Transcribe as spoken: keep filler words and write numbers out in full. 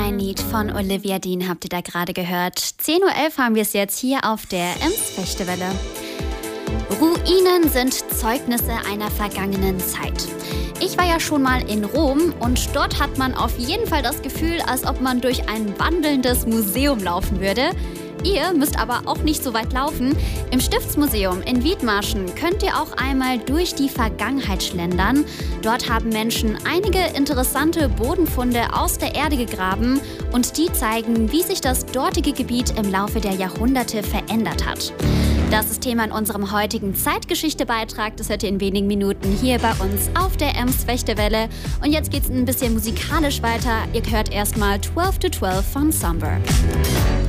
I Need von Olivia Dean habt ihr da gerade gehört. zehn Uhr elf haben wir es jetzt hier auf der Ems-Fechtewelle. Ruinen sind Zeugnisse einer vergangenen Zeit. Ich war ja schon mal in Rom und dort hat man auf jeden Fall das Gefühl, als ob man durch ein wandelndes Museum laufen würde. Ihr müsst aber auch nicht so weit laufen. Im Stiftsmuseum in Wiedmarschen könnt ihr auch einmal durch die Vergangenheit schlendern. Dort haben Menschen einige interessante Bodenfunde aus der Erde gegraben und die zeigen, wie sich das dortige Gebiet im Laufe der Jahrhunderte verändert hat. Das ist Thema in unserem heutigen Zeitgeschichte-Beitrag. Das hört ihr in wenigen Minuten hier bei uns auf der Ems-Fechtewelle. Und jetzt geht's ein bisschen musikalisch weiter. Ihr hört erstmal zwölf to zwölf von Sunberg.